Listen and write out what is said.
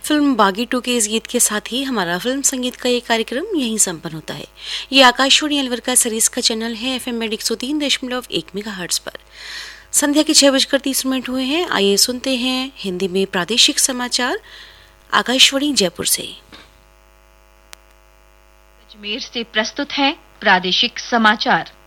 Film बागी 2 के इस गीत के साथ ही हमारा फिल्म संगीत का ये कार्यक्रम यहीं संपन्न होता है। ये आकाशवाणी अलवर का सरीस का चैनल है FM में 103.1 मेगाहर्ट्ज पर। संध्या के 6:30 हुए हैं। आइए सुनते हैं हिंदी में प्रादेशिक समाचार आकाशवाणी जयपुर से। अजमेर से प्रस्तुत है प्रादेशिक समाचार।